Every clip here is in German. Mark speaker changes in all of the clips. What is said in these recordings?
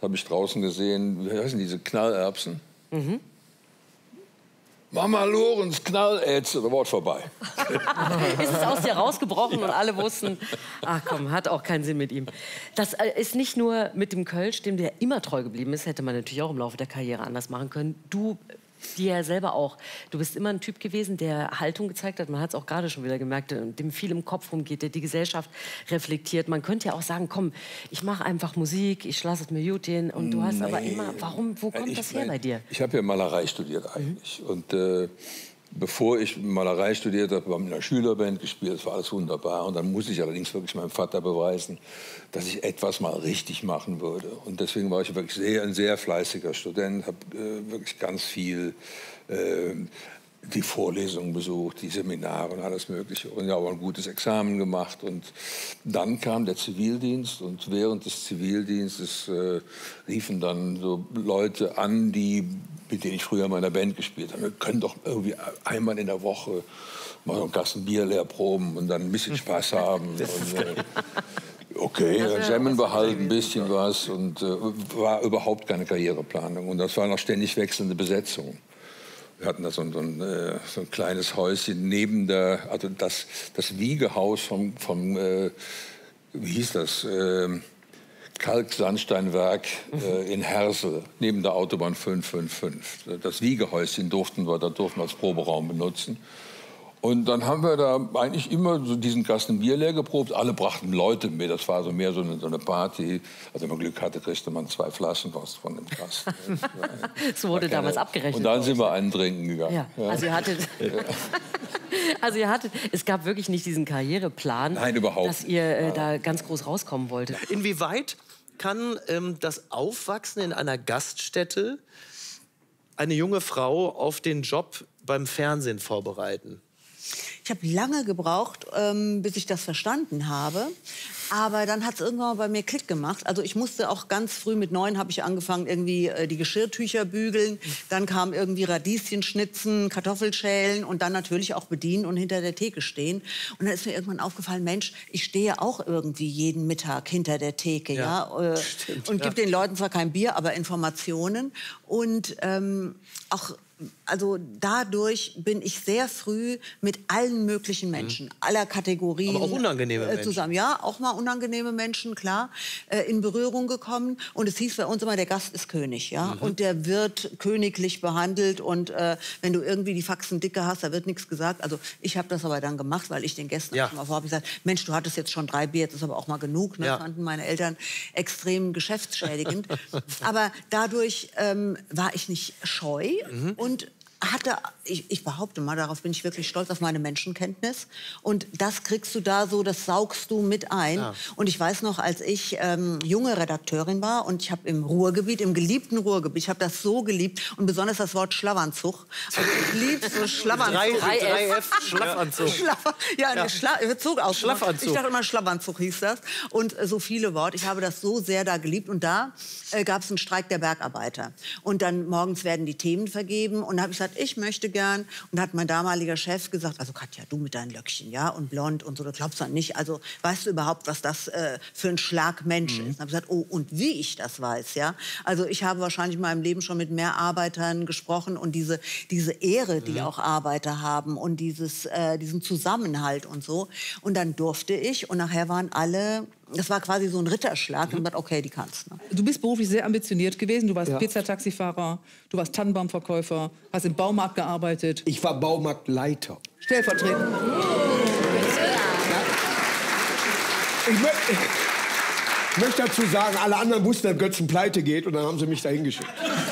Speaker 1: habe ich draußen gesehen, wie heißen diese Knallerbsen? Mhm. Mama Lorenz, Knallätze, da war vorbei.
Speaker 2: Ist es aus dir rausgebrochen und alle wussten, ach komm, hat auch keinen Sinn mit ihm. Das ist nicht nur mit dem Kölsch, dem der immer treu geblieben ist, hätte man natürlich auch im Laufe der Karriere anders machen können. Du dir ja selber auch. Du bist immer ein Typ gewesen, der Haltung gezeigt hat. Man hat es auch gerade schon wieder gemerkt, dem viel im Kopf rumgeht, der die Gesellschaft reflektiert. Man könnte ja auch sagen, komm, ich mache einfach Musik, ich lasse es mir gut gehen. Und du hast aber immer, wo kommt das her bei dir?
Speaker 1: Ich habe ja Malerei studiert eigentlich. Und bevor ich Malerei studiert habe, habe ich in einer Schülerband gespielt. Das war alles wunderbar. Und dann musste ich allerdings wirklich meinem Vater beweisen, dass ich etwas mal richtig machen würde. Und deswegen war ich wirklich ein sehr fleißiger Student, habe wirklich ganz viel die Vorlesungen besucht, die Seminare und alles Mögliche. Und ja, auch ein gutes Examen gemacht. Und dann kam der Zivildienst. Und während des Zivildienstes riefen dann so Leute an, mit denen ich früher in meiner Band gespielt habe. Wir können doch irgendwie einmal in der Woche mal so einen Kasten Bier leer proben und dann ein bisschen Spaß haben. Okay, dann jammen wir halt ein bisschen was. Und war überhaupt keine Karriereplanung. Und das war noch ständig wechselnde Besetzung. Wir hatten da so ein kleines Häuschen neben also das Wiegehaus vom wie hieß das? Kalksandsteinwerk in Hersel, neben der Autobahn 555. Das Wiegehäuschen durften wir als Proberaum benutzen. Und dann haben wir da eigentlich immer so diesen Kasten Bier leer geprobt. Alle brachten Leute mit. Das war so mehr so eine Party. Also wenn man Glück hatte, kriegte man 2 Flaschen was von dem Kasten.
Speaker 2: Das wurde damals abgerechnet.
Speaker 1: Und dann sind wir einen trinken gegangen.
Speaker 2: Ja. Ja. Also ihr hattet, es gab wirklich nicht diesen Karriereplan,
Speaker 1: nein, überhaupt
Speaker 2: dass ihr da ganz groß rauskommen wolltet.
Speaker 3: Inwieweit kann das Aufwachsen in einer Gaststätte eine junge Frau auf den Job beim Fernsehen vorbereiten?
Speaker 4: Ich habe lange gebraucht, bis ich das verstanden habe. Aber dann hat es irgendwann mal bei mir Klick gemacht. Also ich musste auch ganz früh, mit 9 habe ich angefangen, irgendwie die Geschirrtücher bügeln. Dann kam irgendwie Radieschen schnitzen, Kartoffelschälen und dann natürlich auch bedienen und hinter der Theke stehen. Und dann ist mir irgendwann aufgefallen, Mensch, ich stehe ja auch irgendwie jeden Mittag hinter der Theke,
Speaker 3: Stimmt,
Speaker 4: und gebe den Leuten zwar kein Bier, aber Informationen. Und auch also dadurch bin ich sehr früh mit allen möglichen Menschen, aller Kategorien.
Speaker 3: Aber auch unangenehme Menschen.
Speaker 4: Zusammen. Ja, auch mal unangenehme Menschen, klar, in Berührung gekommen. Und es hieß bei uns immer, der Gast ist König, ja. Und der wird königlich behandelt. Und wenn du irgendwie die Faxen dicke hast, da wird nichts gesagt. Also ich habe das aber dann gemacht, weil ich den Gästen auch mal vorhabe gesagt, Mensch, du hattest jetzt schon 3 Bier, jetzt ist aber auch mal genug. Ne? Fanden meine Eltern extrem geschäftsschädigend. Aber dadurch war ich nicht scheu und hatte, ich behaupte mal, darauf bin ich wirklich stolz, auf meine Menschenkenntnis. Und das kriegst du da so, das saugst du mit ein. Ja. Und ich weiß noch, als ich junge Redakteurin war und ich habe im Ruhrgebiet, im geliebten Ruhrgebiet, ich habe das so geliebt und besonders das Wort Schlafanzug. Also ich liebe so Schlafanzug.
Speaker 3: 3F, Schlafanzug.
Speaker 4: Schlafanzug. Ich dachte immer, Schlafanzug hieß das. Und so viele Worte. Ich habe das so sehr da geliebt. Und da gab es einen Streik der Bergarbeiter. Und dann morgens werden die Themen vergeben. Und da habe ich gesagt, ich möchte gern. Und da hat mein damaliger Chef gesagt, also Katja, du mit deinen Löckchen, ja, und blond und so, das glaubst du nicht. Also weißt du überhaupt, was das für ein Schlag Mensch ist? Und habe gesagt, oh, und wie ich das weiß, ja. Also ich habe wahrscheinlich in meinem Leben schon mit mehr Arbeitern gesprochen und diese Ehre, die auch Arbeiter haben und diesen Zusammenhalt und so. Und dann durfte ich und nachher waren alle, das war quasi so ein Ritterschlag und gesagt, okay, die kannst. Ne?
Speaker 5: Du bist beruflich sehr ambitioniert gewesen. Du warst Pizzataxifahrer, du warst Tannenbaumverkäufer, hast im Baumarkt gearbeitet.
Speaker 6: Ich war Baumarktleiter.
Speaker 5: Stellvertretend.
Speaker 6: Ich möchte dazu sagen, alle anderen wussten, dass Götzen pleite geht und dann haben sie mich dahin geschickt.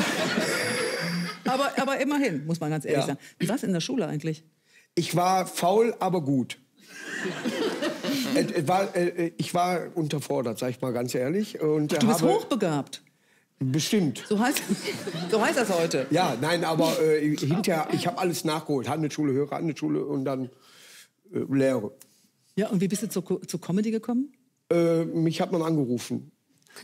Speaker 5: Aber immerhin, muss man ganz ehrlich sagen. Wie war's in der Schule eigentlich?
Speaker 6: Ich war faul, aber gut. Ich war unterfordert, sag ich mal ganz ehrlich. Und
Speaker 5: du bist hochbegabt.
Speaker 6: Bestimmt.
Speaker 5: So heißt das heute.
Speaker 6: Ja, nein, aber hinterher, ich habe alles nachgeholt. Handelsschule, höhere Handelsschule und dann Lehre.
Speaker 5: Ja, und wie bist du zur Comedy gekommen?
Speaker 6: Mich hat man angerufen.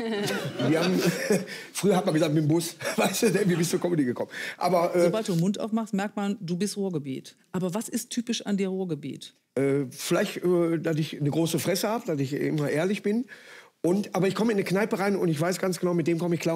Speaker 6: Früher hat man gesagt, mit dem Bus, weißt du, wie bist du zur Comedy gekommen? Aber,
Speaker 5: sobald du den Mund aufmachst, merkt man, du bist Ruhrgebiet. Aber was ist typisch an dir Ruhrgebiet?
Speaker 6: Vielleicht, dass ich eine große Fresse habe, dass ich immer ehrlich bin. Aber ich komme in eine Kneipe rein und ich weiß ganz genau, mit dem komme ich klar.